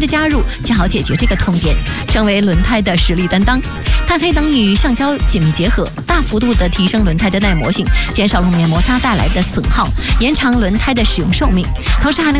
的加入恰好解决这个痛点，成为轮胎的实力担当。碳黑等与橡胶紧密结合，大幅度的提升轮胎的耐磨性，减少路面摩擦带来的损耗，延长轮胎的使用寿命，同时还能